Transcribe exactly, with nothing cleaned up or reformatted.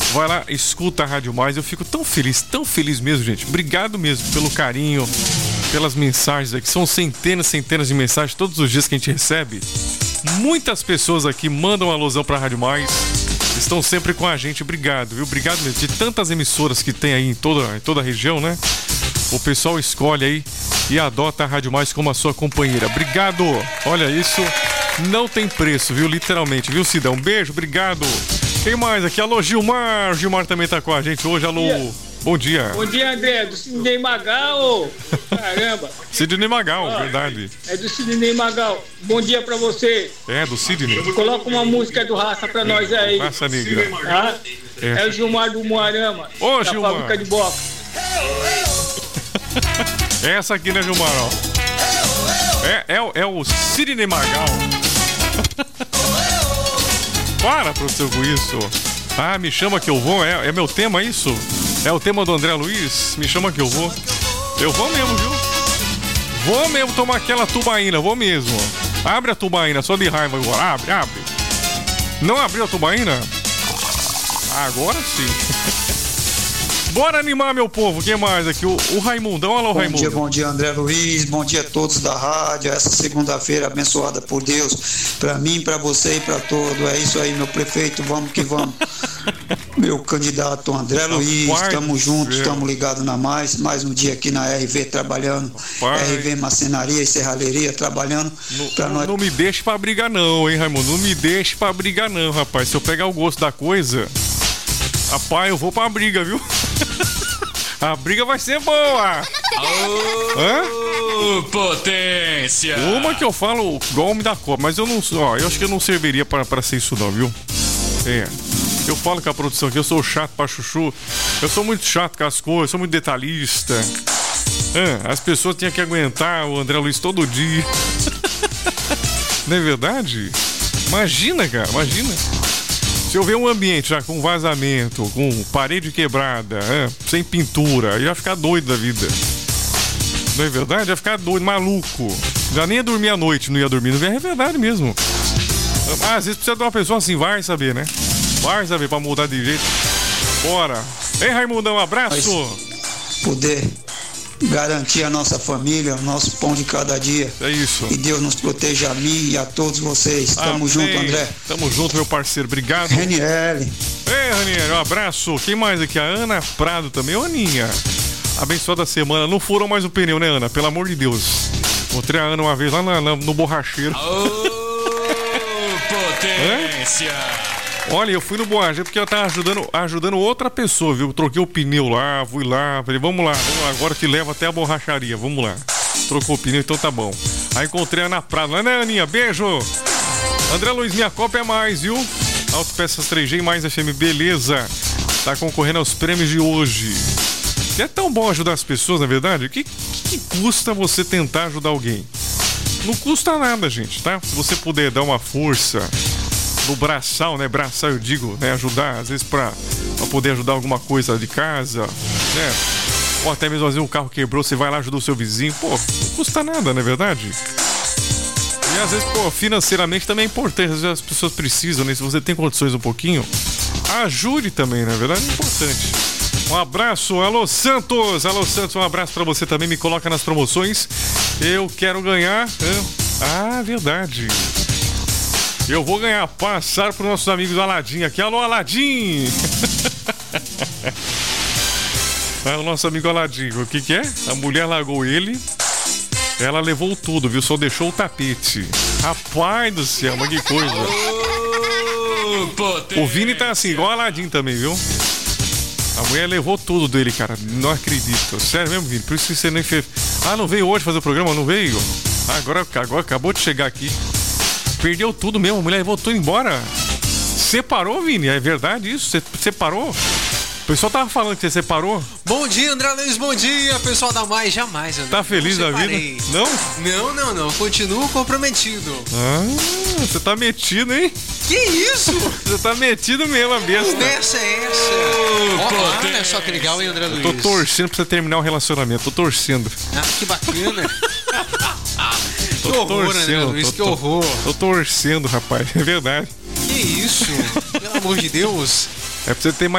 vai lá, escuta a Rádio Mais. Eu fico tão feliz, tão feliz mesmo, gente. Obrigado mesmo pelo carinho, pelas mensagens aqui. São centenas, centenas de mensagens todos os dias que a gente recebe. Muitas pessoas aqui mandam um alusão pra Rádio Mais. Estão sempre com a gente. Obrigado, viu? Obrigado mesmo. De tantas emissoras que tem aí em toda, em toda a região, né? O pessoal escolhe aí e adota a Rádio Mais como a sua companheira. Obrigado. Olha, isso não tem preço, viu? Literalmente, viu, Cidão? Um beijo, obrigado. Quem mais aqui? Alô, Gilmar. Gilmar também tá com a gente hoje. Alô, bom dia. Bom dia, André. Do Sidney Magal. Caramba. Sidney Magal, ó, verdade. É do Sidney Magal. Bom dia pra você. É, do Sidney. Coloca uma música do Raça pra nós aí. Raça Negra. Ah, é. é o Gilmar do Moarama. Ô, da Gilmar. Fábrica de Boca. Essa aqui, né, Gilmar? Ó. É, é, é o Sidney Magal. Para, professor, com isso. Ah, me chama que eu vou. É, é meu tema isso? É o tema do André Luiz? Me chama que eu vou. Eu vou mesmo, viu? Vou mesmo tomar aquela tubaína, vou mesmo. Abre a tubaína, só de raiva agora. Abre, abre. Não abriu a tubaína? Agora sim. Bora animar, meu povo. Quem mais aqui? O, o Raimundão. Alô, bom Raimundo. Bom dia, bom dia, André Luiz. Bom dia a todos da rádio. Essa segunda-feira abençoada por Deus. Pra mim, pra você e pra todos. É isso aí, meu prefeito. Vamos que vamos. Meu candidato André Luiz. Estamos juntos, estamos ligados na Mais. Mais um dia aqui na R V trabalhando. Pai. R V Marcenaria e Serralheria trabalhando. Não, pra não, nós... não me deixe pra brigar, não, hein, Raimundo? Não me deixe pra brigar, não, rapaz. Se eu pegar o gosto da coisa. Rapaz, eu vou pra briga, viu? A briga vai ser boa! Hã? Potência! Uma que eu falo igual homem da Copa, mas eu não ó, eu acho que eu não serviria pra, pra ser isso não, viu? É. Eu falo com a produção aqui, eu sou chato pra chuchu. Eu sou muito chato com as coisas, sou muito detalhista. É, as pessoas tinham que aguentar o André Luiz todo dia. Não é verdade? Imagina, cara, imagina. Se eu ver um ambiente já com vazamento, com parede quebrada, é, sem pintura, eu ia ficar doido da vida. Não é verdade? Eu ia ficar doido, maluco. Já nem ia dormir à noite, não ia dormir. Não é verdade mesmo. Ah, às vezes precisa de uma pessoa assim, vai saber, né? Vai saber pra mudar de jeito. Bora. Ei, Raimundão, um abraço. Poder garantir a nossa família, o nosso pão de cada dia. É isso. E Deus nos proteja a mim e a todos vocês. Tamo Amém. Junto, André. Tamo junto, meu parceiro. Obrigado. Raniele. Ei, Raniele, um abraço. Quem mais aqui? A Ana Prado também. Ô, Aninha. Abençoada semana. Não furou mais o pneu, né, Ana? Pelo amor de Deus. Encontrei a Ana uma vez lá na, na, no borracheiro. Oh, potência! Olha, eu fui no borracheiro porque eu tava ajudando, ajudando outra pessoa, viu? Troquei o pneu lá, fui lá, falei, vamos lá, vamos lá, agora te levo até a borracharia, vamos lá. Trocou o pneu, então tá bom. Aí encontrei a Ana Prado, né, Aninha? Beijo! André Luiz, minha Copa é mais, viu? Autopeças três G mais F M, beleza. Tá concorrendo aos prêmios de hoje. E é tão bom ajudar as pessoas, na verdade? O que, que custa você tentar ajudar alguém? Não custa nada, gente, tá? Se você puder dar uma força no braçal, né? Braçal, eu digo, né? Ajudar, às vezes pra, pra poder ajudar alguma coisa de casa, né? Ou até mesmo às vezes um carro quebrou, você vai lá ajudar o seu vizinho. Pô, não custa nada, não é verdade? E às vezes, pô, financeiramente também é importante. Às vezes as pessoas precisam, né? Se você tem condições um pouquinho, ajude também, na verdade, é importante. Um abraço, alô Santos, alô Santos, um abraço pra você também, me coloca nas promoções. Eu quero ganhar. Ah, verdade. Eu vou ganhar, passar para os nossos amigos do Aladim aqui. Alô, Aladim! É o nosso amigo Aladim. O que que é? A mulher largou ele. Ela levou tudo, viu? Só deixou o tapete. Rapaz do céu, mas que coisa. O Vini tá assim, igual Aladim também, viu? A mulher levou tudo dele, cara. Não acredito. Sério mesmo, Vini? Por isso que você nem fez. Ah, não veio hoje fazer o programa? Não veio? Ah, agora, agora acabou de chegar aqui. Perdeu tudo mesmo, a mulher voltou embora. Separou, Vini? É verdade isso? Você separou? O pessoal tava falando que você separou. Bom dia, André Luiz, bom dia, pessoal da Mais, jamais. André. Tá feliz da vida? Não? Não, não, não, continuo comprometido. Ah, você tá metido, hein? Que isso? Você tá metido mesmo, a besta. Nessa é essa. Oh, olha só que legal, hein, André Luiz? Eu tô torcendo pra você terminar o relacionamento, tô torcendo. Ah, que bacana. Tô que horror, torcendo, André Luiz, tô, que horror. Tô, tô torcendo, rapaz, é verdade. Que isso? Pelo amor de Deus. É pra você ter mais